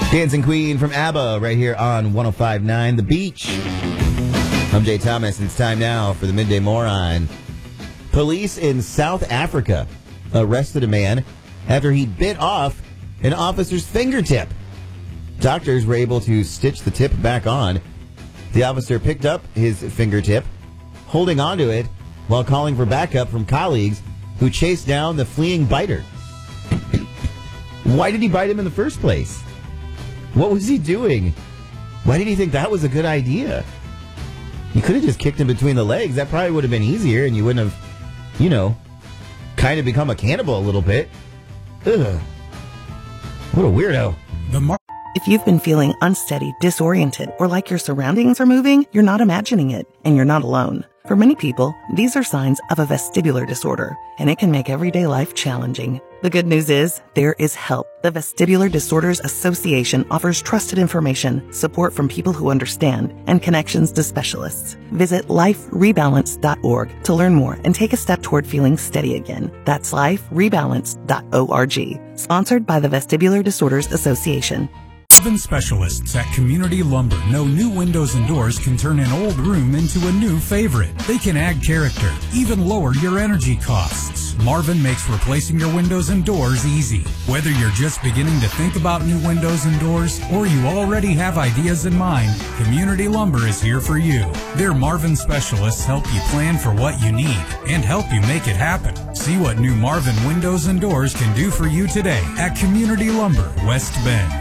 Dancing Queen from ABBA right here on 105.9 The Beach. I'm Jay Thomas, and it's time now for the Midday Moron. Police in South Africa arrested a man after he bit off an officer's fingertip. Doctors were able to stitch the tip back on. The officer picked up his fingertip, holding onto it while calling for backup from colleagues who chased down the fleeing biter. Why did he bite him in the first place? What was he doing? Why did he think that was a good idea? He could have just kicked him between the legs. That probably would have been easier, and you wouldn't have, kind of become a cannibal a little bit. Ugh. What a weirdo. If you've been feeling unsteady, disoriented, or like your surroundings are moving, you're not imagining it, and you're not alone. For many people, these are signs of a vestibular disorder, and it can make everyday life challenging. The good news is, there is help. The Vestibular Disorders Association offers trusted information, support from people who understand, and connections to specialists. Visit liferebalance.org to learn more and take a step toward feeling steady again. That's liferebalance.org. Sponsored by the Vestibular Disorders Association. Marvin specialists at Community Lumber know new windows and doors can turn an old room into a new favorite. They can add character, even lower your energy costs. Marvin makes replacing your windows and doors easy. Whether you're just beginning to think about new windows and doors or you already have ideas in mind, Community Lumber is here for you. Their Marvin specialists help you plan for what you need and help you make it happen. See what new Marvin windows and doors can do for you today at Community Lumber, West Bend.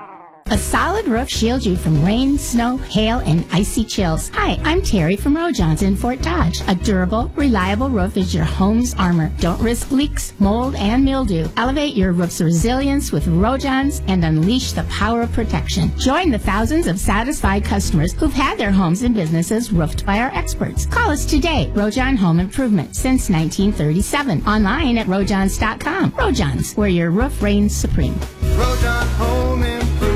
A solid roof shields you from rain, snow, hail, and icy chills. Hi, I'm Terry from Rojans in Fort Dodge. A durable, reliable roof is your home's armor. Don't risk leaks, mold, and mildew. Elevate your roof's resilience with Rojans and unleash the power of protection. Join the thousands of satisfied customers who've had their homes and businesses roofed by our experts. Call us today. Rojan Home Improvement since 1937. Online at Rojans.com. Rojans, where your roof reigns supreme. Rojan Home Improvement.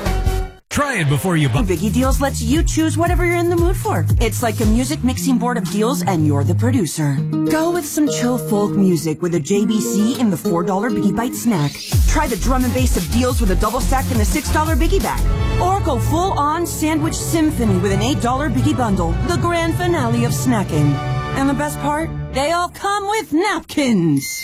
Try it before you buy. Biggie Deals lets you choose whatever you're in the mood for. It's like a music mixing board of deals, and you're the producer. Go with some chill folk music with a JBC in the $4 Biggie Bite snack. Try the drum and bass of deals with a double stack in the $6 Biggie Bag. Or go full-on sandwich symphony with an $8 Biggie Bundle, the grand finale of snacking. And the best part? They all come with napkins.